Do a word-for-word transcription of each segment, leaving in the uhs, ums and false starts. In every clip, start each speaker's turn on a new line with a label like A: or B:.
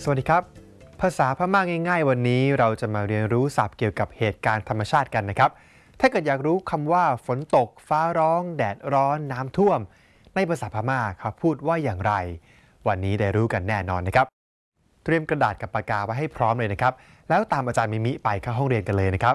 A: สวัสดีครับภาษาพม่าง่ายๆวันนี้เราจะมาเรียนรู้ศัพท์เกี่ยวกับเหตุการณ์ธรรมชาติกันนะครับถ้าเกิดอยากรู้คำว่าฝนตกฟ้าร้องแดดร้อนน้ำท่วมในภาษาพม่าเขาพูดว่าอย่างไรวันนี้ได้รู้กันแน่นอนนะครับเตรียมกระดาษกับปากกาไว้ให้พร้อมเลยนะครับแล้วตามอาจารย์มิมิไปเข้าห้องเรียนกันเลยนะครับ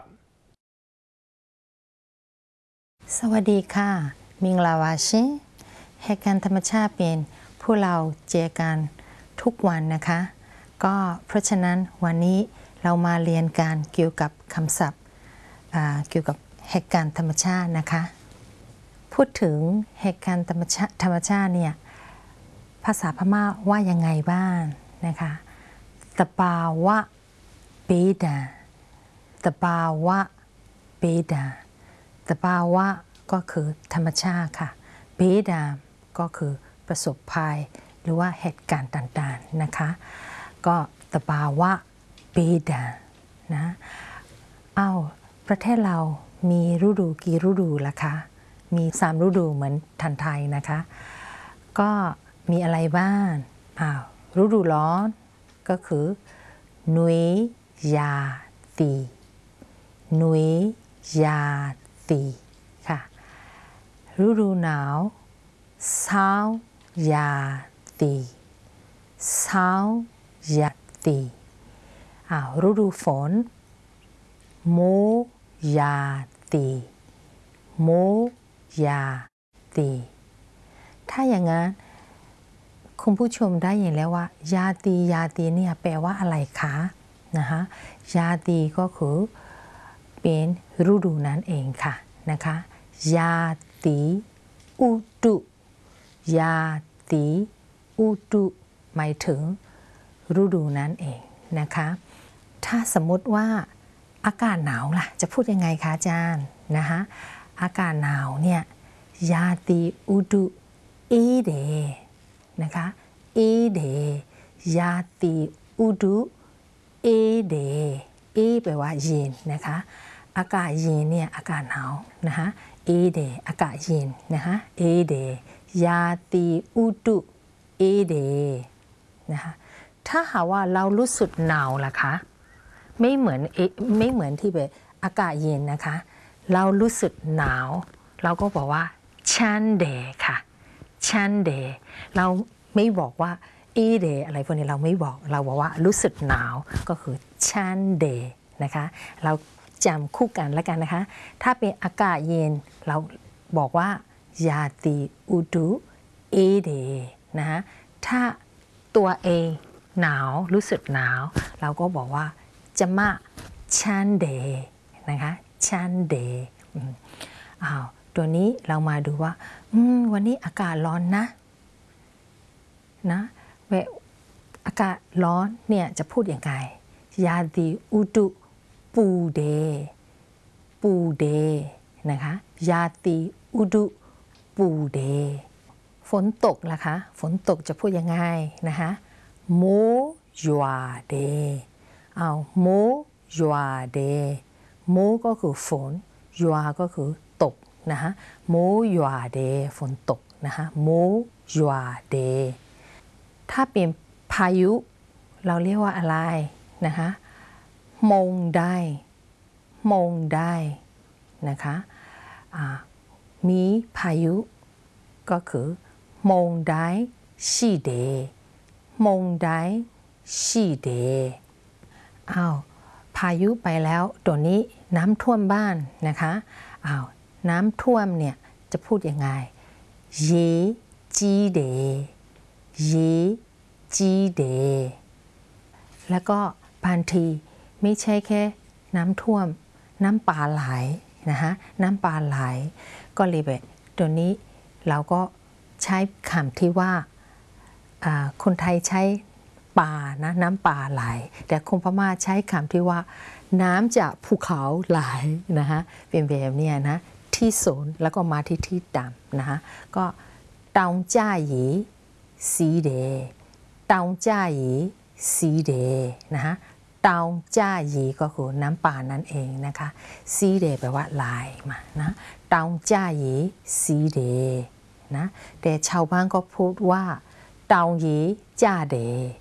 B: สวัสดีค่ะมิงลาวาชิเหตุการณ์ธรรมชาติเป็นผู้เราเจอกันทุกวันนะคะก็เพราะฉะนั้นวันนี้เรามาเรียนการเกี่ยวกับคำศัพท์เกี่ยวกับเหตุการณ์ธรรมชาตินะคะพูดถึงเหตุการณ์ธรรมชาติธรรมชาติเนี่ยภาษาพม่าว่ายังไงบ้างนะคะตะปาวะเบดาตะปาวะเบดาตะปาวะก็คือธรรมชาติค่ะเบดาก็คือประสบภัยหรือว่าเหตุการณ์ต่างๆนะคะก็ตะปาวะเบดานะเอาประเทศเรามีฤดูกี่ฤดูล่ะคะมีสามฤดูเหมือนทันไทยนะคะก็มีอะไรบ้างอ้าวฤดูร้อนก็คือนุยยาตีนุยยาตีค่ะฤดูหนาวเศร้ายาตีเศร้ายาตีอ้าวฤดูฝนโมยาตีโมยาตีถ้าอย่างนั้นคุณผู้ชมได้ยินแล้วว่ายาตียาตีเนี่ยแปลว่าอะไรคะนะคะยาตีก็คือเป็นฤดูนั้นเองค่ะนะคะยาตีอุตุยาตีอุตุหมายถึงฤดูนั้นเองนะคะถ้าสมมติว่าอากาศหนาวล่ะจะพูดยังไงคะอาจารย์นะคะอากาศหนาวเนี่ยยาตีอุตุเอเดนะคะเอเดยาตีอุตุเอเดเอแปลว่าเย็นนะคะอากาศเย็นเนี่ยอากาศหนาวนะคะเอเดอากาศเย็นนะคะเอเดยาตีอุตุเอเดนะคะถ้าหากว่าเรารู้สึกหนาวล่ะคะไม่เหมือนไม่เหมือนที่แบบอากาศเย็นนะคะเรารู้สึกหนาวเราก็บอกว่าชันเดค่ะชันเดเราไม่บอกว่าเอเดอะไรพวกนี้เราไม่บอกเราบอกว่ารู้สึกหนาวก็คือชันเดนะคะเราจำคู่กันแล้วกันนะคะถ้าเป็นอากาศเย็นเราบอกว่ายาตีอุตุเอเดนะคะถ้าตัวเองหนาวรู้สึกหนาวเราก็บอกว่าจะมาชันเดนะคะชันเดอ้าวตัวนี้เรามาดูว่าวันนี้อากาศร้อนนะนะเวลาอากาศร้อนเนี่ยจะพูดยังไงยาตีอุตุปูเดปูเดนะคะยาตีอุตุปูเดฝนตกล่ะคะฝนตกจะพูดยังไงนะคะโมยัวเดเอาโมยัวเดโมก็คือฝนยัวก็คือตกนะคะโมยัวเดฝนตกนะคะโมยัวเดถ้าเป็นพายุเราเรียกว่าอะไรนะคะมงได้มงได้นะคะมีพายุก็คือมงได้ชีเดมงได้ชีเดอ้าวพายุไปแล้วตัวนี้น้ำท่วมบ้านนะคะอ้าวน้ำท่วมเนี่ยจะพูดยังไงเยจีเดเยจีเดแล้วก็บางทีไม่ใช่แค่น้ำท่วมน้ำป่าไหลนะคะน้ำป่าไหลก็เลยแบบตัวนี้เราก็ใช้คำที่ว่าคนไทยใช้ป่านะน้ำป่าไหลแต่คนพม่าใช้คำที่ว่าน้ำจากภูเขาไหลนะคะเป็นแบบนี้นะที่สูงแล้วก็มาที่ที่ต่ำนะคะก็เตาจ้าหยีสีเดเตาจ้าหยีสีเดนะคะเตาจ้าหยีก็คือน้ำป่านั่นเองนะคะสีเดแปลว่าลายมานะเตาจ้าหยีสีเดนะแต่ชาวบ้านก็พูดว่าเตาหยีจ้าเด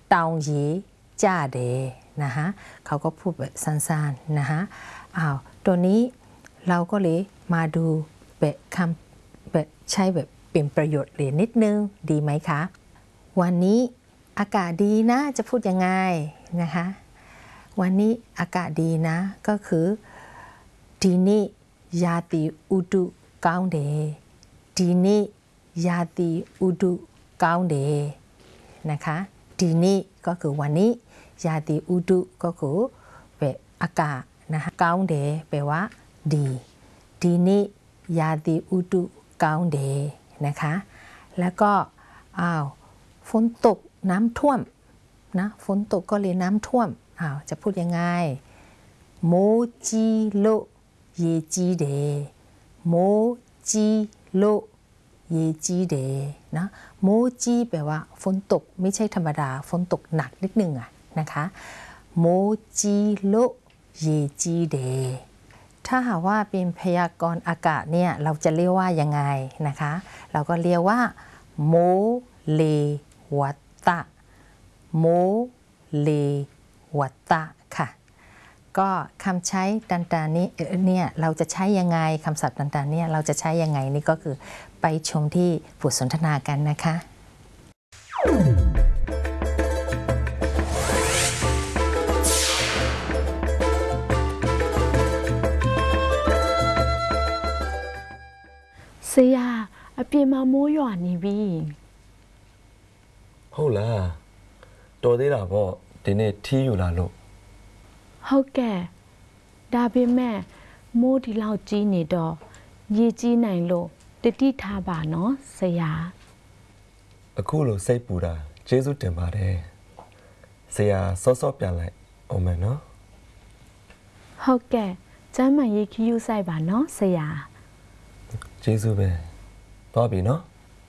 B: ตองยีจ้าเดนะคะเขาก็พูดแบบสั้นๆนะคะอ้าวตัวนี้เราก็เลยมาดูแบบคำแบบใช้แบบเป็นประโยชน์เลยนิดนึงดีไหมคะวันนี้อากาศดีนะจะพูดยังไงนะคะวันนี้อากาศดีนะก็คือดีนี่ยาติอุดุก้าวเดดีนี่ยาติอุดุก้าวเดนะคะดีนี่ก็คือวันนี้ยาติอุดุก็คือเป็นอากาศนะคะก้าวเดแปลว่าดีดีนี่ยาติอุดุก้าวเดนะคะแล้วก็อ้าวฝนตกน้ำท่วมนะฝนตกก็เลยน้ำท่วมอ้าวจะพูดยังไงโมจิโลเยจีเดโมจิโลเยจีเดนะโมจิแปลว่าฝนตกไม่ใช่ธรรมดาฝนตกหนักนิดนึงอะนะคะโมจิโลเยจีเดถ้าหากว่าเป็นพยากรณ์อากาศเนี่ยเราจะเรียกว่ายังไงนะคะเราก็เรียกว่าโมเลวัตตะโมเลวัตตะค่ะก็คำใช้ต่างๆนี้เนี่ยเราจะใช้ยังไงคำศัพท์ต่างๆเนี่ยเราจะใช้ยังไงนี่ก็คือไปชมที่บทสนทนากันนะคะ
C: ဆရာအပြင်မှာမိုးရွာနေပြီ
D: ဟုတ်လားတော်သေးတာပေါ့ဒီနေ့ထီးယူလာလို့
C: ဟုတ်ကဲ့ဒါပေမဲ့မိုးဒီလောက်ကြီးနေတော့ရေကြီးနိုင်လို့တတိထားပါနော်ဆရာ
D: အခုလိုစိတ်ပူတာကျေးဇူးတင်ပါတယ်ဆရာစောစောပြန်လိုက်အောင်မယ်နော်
C: ဟုတ်ကဲ့ကျမ်းမာရေးခီးယူဆိုင်ပါနော်ဆရာ
D: ကျေးဇူးပဲသွားပြီနော်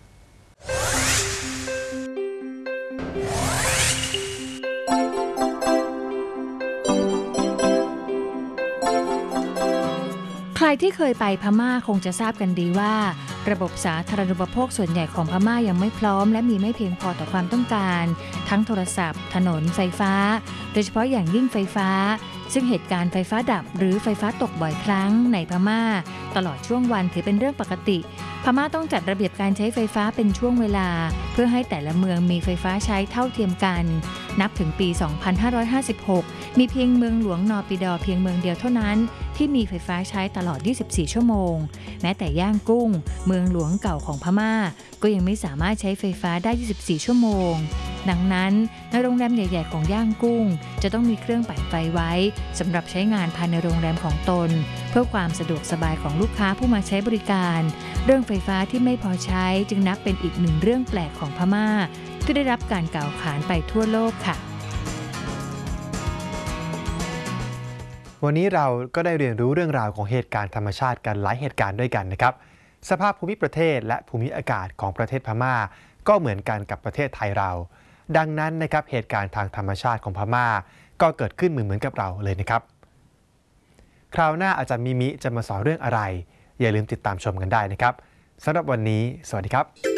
E: ใครที่เคยไปพม่าคงจะทราบกันดีว่าระบบสาธารณูปโภคส่วนใหญ่ของพม่ายังไม่พร้อมและมีไม่เพียงพอต่อความต้องการทั้งโทรศัพท์ถนนไฟฟ้าโดยเฉพาะอย่างยิ่งไฟฟ้าซึ่งเหตุการณ์ไฟฟ้าดับหรือไฟฟ้าตกบ่อยครั้งในพม่าตลอดช่วงวันถือเป็นเรื่องปกติพม่าต้องจัดระเบียบการใช้ไฟฟ้าเป็นช่วงเวลาเพื่อให้แต่ละเมืองมีไฟฟ้าใช้เท่าเทียมกันนับถึงปี สองพันห้าร้อยห้าสิบหก มีเพียงเมืองหลวงนอปิดอเพียงเมืองเดียวเท่านั้นที่มีไฟฟ้าใช้ตลอด ยี่สิบสี่ ชั่วโมงแม้แต่ย่างกุ้งเมืองหลวงเก่าของพม่าก็ยังไม่สามารถใช้ไฟฟ้าได้ ยี่สิบสี่ ชั่วโมงดังนั้นในโรงแรมใหญ่ๆของย่างกุ้งจะต้องมีเครื่องปั่นไฟไว้สำหรับใช้งานภายในโรงแรมของตนเพื่อความสะดวกสบายของลูกค้าผู้มาใช้บริการเรื่องไฟฟ้าที่ไม่พอใช้จึงนับเป็นอีกหนึ่งเรื่องแปลกของพม่าที่ได้รับการกล่าวขานไปทั่วโลกค่ะ
A: วันนี้เราก็ได้เรียนรู้เรื่องราวของเหตุการณ์ธรรมชาติกันหลายเหตุการณ์ด้วยกันนะครับสภาพภูมิประเทศและภูมิอากาศของประเทศพม่าก็เหมือนกันกับประเทศไทยเราดังนั้นนะครับเหตุการณ์ทางธรรมชาติของพม่าก็เกิดขึ้นเหมือนเหมือนกับเราเลยนะครับคราวหน้าอาจารย์มิมิจะมาสอนเรื่องอะไรอย่าลืมติดตามชมกันได้นะครับสำหรับวันนี้สวัสดีครับ